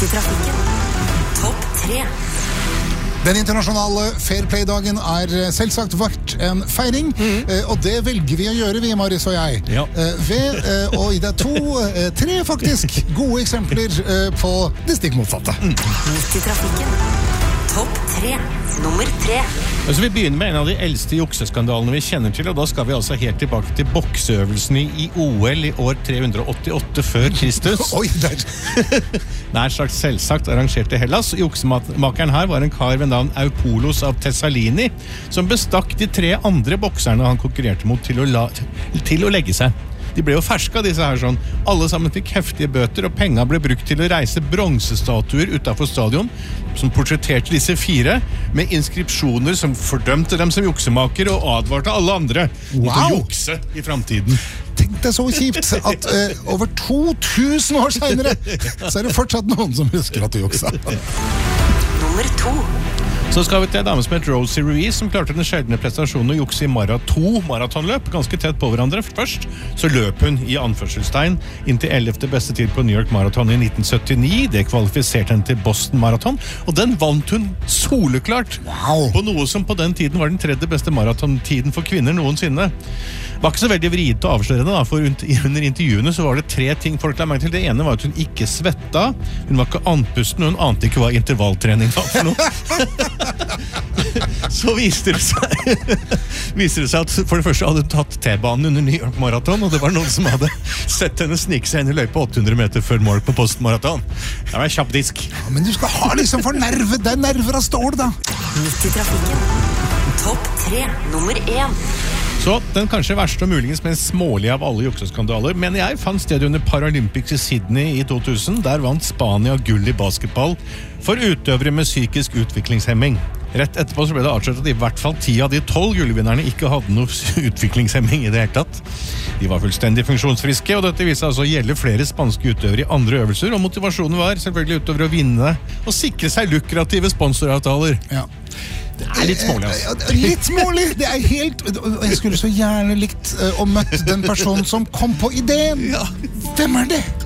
Midt I trafikken. Topp 3. Den internasjonale Fair Play-dagen selvsagt vært en feiring, og det velger vi å gjøre, vi, Marius og jeg. Ja. Og det tre faktisk gode eksempler på det stikk motsatte. Midt I trafikken. Topp 3. Nummer 3. Så vi begynner med en av de eldste jukseskandalene vi kjenner til, og da skal vi altså helt tilbake til bokseøvelsene I OL I år 388 før Kristus. Oi, der! Nær sagt selvsagt arrangert I Hellas. Juksemakeren her var en kar ved navn Eupolos av Thessalini, som bestakk de 3 andre bokserne han konkurrerte mot til å legge seg. De ble jo ferska, disse her sånn. Alle sammen fikk heftige bøter, og penga ble brukt til å reise bronsestatuer utenfor stadion, som portretterte disse 4, med inskripsjoner som fordømte dem som juksemaker, og advarte alle andre mot å jukse I fremtiden. Tenk deg så kjipt at over 2000 år senere, så det fortsatt noen som husker at du juksa. Nummer 2. Så skal vi til en dame som heter Rosie Ruiz, som klarte den sjeldne prestasjonen å jukse I 2 maratonløp, ganske tett på hverandre. Først så løp hun I anførselstegn inn til 11. beste tid på New York Marathon I 1979. Det kvalifiserte henne til Boston Marathon, og den vant hun soleklart. Wow. På noe som på den tiden var den 3. beste maratontiden for kvinner noensinne. Det var ikke så veldig vridet å avsløre det, for under intervjuene så var det 3 ting folk la meg til. Det ene var at hun ikke svetta, hun var ikke andpusten, og hun ante ikke hva intervalltrening var for noe. Så viste det seg at for det første hadde hun tatt T-banen under New York Marathon, og det var noen som hadde sett henne snike seg inn I løypa 800 meter før mål på Boston Marathon. Det var en kjapp disk. Ja, men du skal ha liksom for nerve, det nerver av stål da. Midt I trafikken. Topp 3. Nummer 1. Så den kanskje verste og muligens mest smålige av alle jukseskandaler, men jeg fant sted under Paralympics I Sydney I 2000. Der vant Spania gull I basketball for utøvere med psykisk utviklingshemming. Rett etterpå så ble det avslørt at I hvert fall 10 av de 12 gullvinnerne ikke hadde noe utviklingshemming I det hele tatt. De var fullstendig funksjonsfriske, og dette viste altså å gjelde flere spanske utøvere I andre øvelser, og motivasjonen var selvfølgelig utøvere å vinne og sikre seg lukrative sponsoravtaler. Ja. Det litt smålig, altså. Litt smålig, det helt... Jeg skulle så gjerne likt å møte den personen som kom på ideen. Ja. Hvem det?